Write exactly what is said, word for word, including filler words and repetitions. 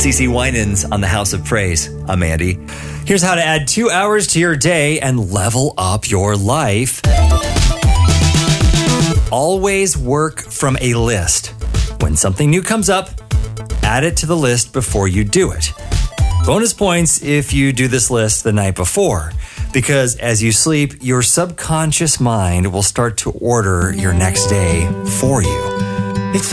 CeCe Winans on the House of Praise. I'm Andy. Here's how to add two hours to your day and level up your life. Always work from a list. When something new comes up, add it to the list before you do it. Bonus points if you do this list the night before, because as you sleep, your subconscious mind will start to order your next day for you.